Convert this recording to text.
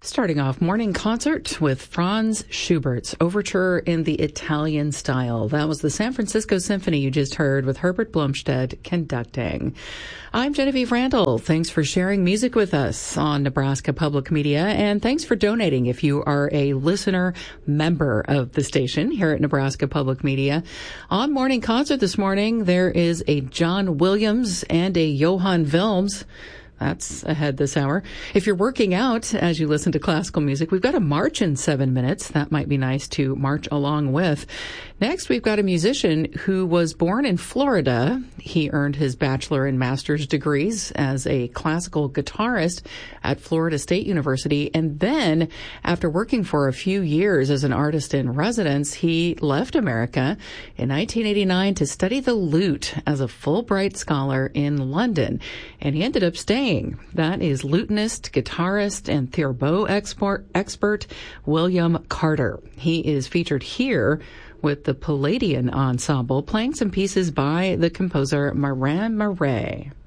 Starting off morning concert with Franz Schubert's Overture in the Italian style. That was the San Francisco Symphony you just heard with Herbert Blomstedt conducting. I'm Genevieve Randall. Thanks for sharing music with us on Nebraska Public Media, and thanks for donating if you are a listener member of the station here at Nebraska Public Media. On morning concert this morning, there is a John Williams and a Johann Wilms. That's ahead this hour. If you're working out as you listen to classical music, we've got a march in 7 minutes. That might be nice to march along with. Next, we've got a musician who was born in Florida. He earned his bachelor and master's degrees as a classical guitarist at Florida State University. And then, after working for a few years as an artist in residence, he left America in 1989 to study the lute as a Fulbright scholar in London. And he ended up staying. That is lutenist, guitarist, and theorbo expert William Carter. He is featured here with the Palladian Ensemble, playing some pieces by the composer Marin Marais.